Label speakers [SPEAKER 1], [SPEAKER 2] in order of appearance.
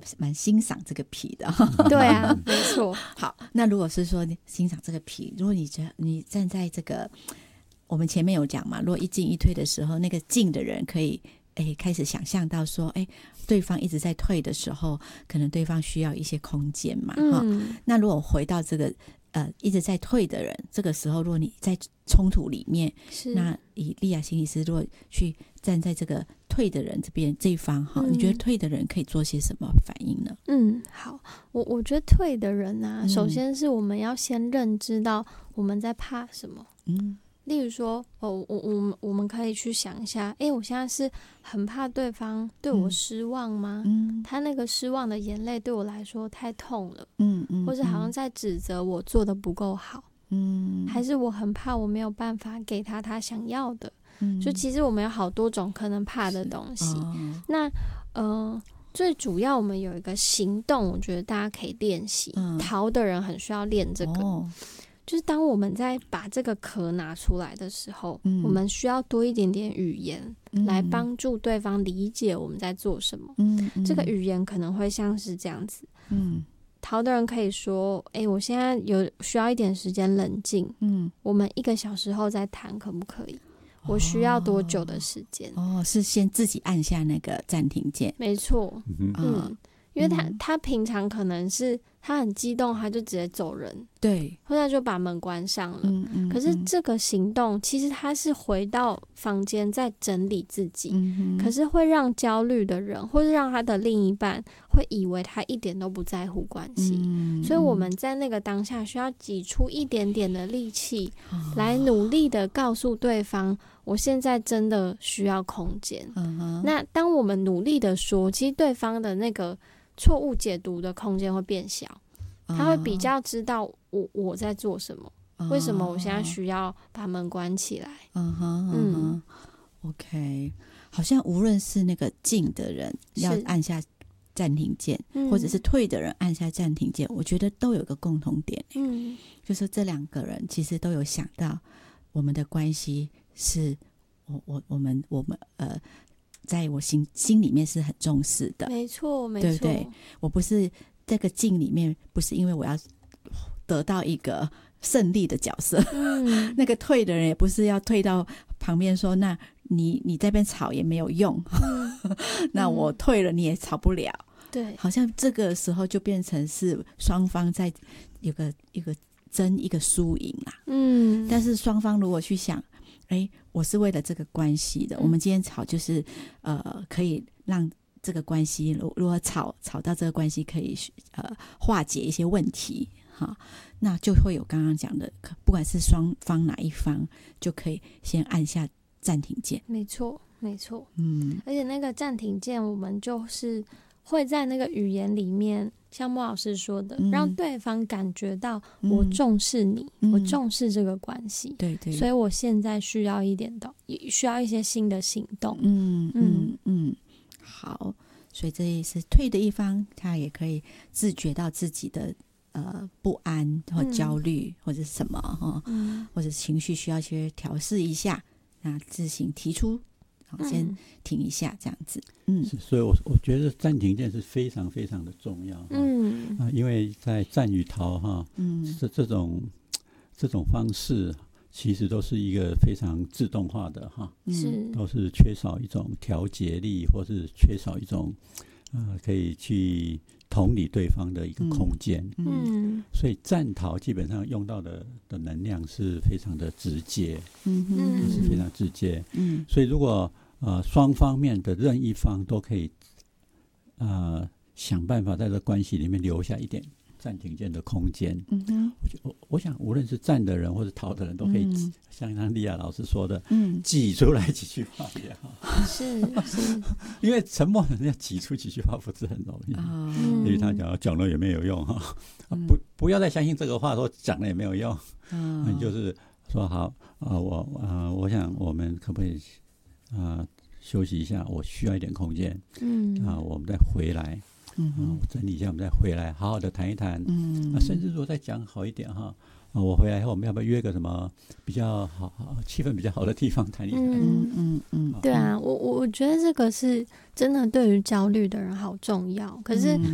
[SPEAKER 1] 蛮欣赏这个皮的。
[SPEAKER 2] 对啊，没错。
[SPEAKER 1] 好，那如果是说欣赏这个皮，如果你站在这个我们前面有讲嘛，如果一进一退的时候，那个进的人可以开始想象到说对方一直在退的时候，可能对方需要一些空间嘛。那如果回到这个一直在退的人，这个时候如果你在冲突里面，那以莉亚心理师如果去站在这个退的人这一方你觉得退的人可以做些什么反应呢？
[SPEAKER 2] 好，我觉得退的人啊，首先是我们要先认知到我们在怕什么。例如说我们可以去想一下，我现在是很怕对方对我失望吗？他那个失望的眼泪对我来说太痛了，或是好像在指责我做得不够好，还是我很怕我没有办法给他想要的。就其实我们有好多种可能怕的东西。那最主要我们有一个行动，我觉得大家可以练习。逃的人很需要练这个。就是当我们在把这个壳拿出来的时候，我们需要多一点点语言来帮助对方理解我们在做什么。这个语言可能会像是这样子。逃的人可以说我现在需要一点时间冷静，我们1个小时后再谈可不可以？我需要多久的时间？
[SPEAKER 1] 是先自己按下那个暂停键。
[SPEAKER 2] 没错。因为他平常可能是他很激动，他就直接走人，
[SPEAKER 1] 对，
[SPEAKER 2] 或者就把门关上了。可是这个行动其实他是回到房间在整理自己，可是会让焦虑的人或是让他的另一半会以为他一点都不在乎关系。所以我们在那个当下需要挤出一点点的力气，来努力的告诉对方我现在真的需要空间。那当我们努力的说，其实对方的那个错误解读的空间会变小，他会比较知道我在做什么，为什么我现在需要把门关起来。
[SPEAKER 1] OK， 好像无论是那个进的人要按下暂停键，或者是退的人按下暂停键，我觉得都有一个共同点，就是这两个人其实都有想到我们的关系是我们在我心里面是很重视的。
[SPEAKER 2] 没错没错，
[SPEAKER 1] 对不对？我不是这个境里面，不是因为我要得到一个胜利的角色，那个退的人也不是要退到旁边说那你这边吵也没有用，那我退了你也吵不了。
[SPEAKER 2] 对，
[SPEAKER 1] 好像这个时候就变成是双方在有一个争一个输赢啦。但是双方如果去想我是为了这个关系的，我们今天吵就是可以让这个关系如果吵到这个关系可以化解一些问题那就会有刚刚讲的，不管是双方哪一方就可以先按下暂停键。
[SPEAKER 2] 没错没错。而且那个暂停键我们就是会在那个语言里面像莫老师说的，让对方感觉到我重视你，我重视这个关系。对对，所以我现在需要一些新的行动。
[SPEAKER 1] 好，所以这也是退的一方他也可以自觉到自己的不安或焦虑或者是什么或者情绪需要去调试一下，那自行提出先停一下这样子。
[SPEAKER 3] 所以我觉得暂停键是非常非常的重要。因为在战与逃这种方式其实都是一个非常自动化的都是缺少一种调节力，或是缺少一种可以去同理对方的一个空间。所以战逃基本上用到的能量是非常的直接，是非常直接。所以如果双方面的任一方都可以想办法在这关系里面留下一点暂停键的空间。我想无论是站的人或者逃的人都可以像莉亚老师说的挤出来几句话也好。
[SPEAKER 2] 是
[SPEAKER 3] 因为沉默的人要挤出几句话不是很容易。因为他讲了也没有用不要再相信这个话说讲了也没有用。你就是说好我想我们可不可以休息一下，我需要一点空间。我们再回来。整理一下，我们再回来好好的谈一谈。甚至如果再讲好一点我回来以后我们要不要约个什么比较好气氛比较好的地方谈一谈。
[SPEAKER 2] 对啊，我觉得这个是真的对于焦虑的人好重要。可是